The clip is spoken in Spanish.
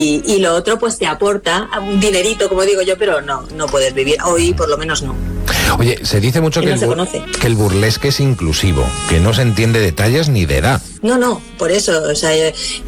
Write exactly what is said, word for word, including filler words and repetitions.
y, y lo otro pues te aporta un dinerito, como digo yo, pero no, no puedes vivir, hoy por lo menos no. Oye, se dice mucho que, no el, se bur- conoce. que el burlesque es inclusivo, que no se entiende de tallas ni de edad. No, no, por eso, o sea,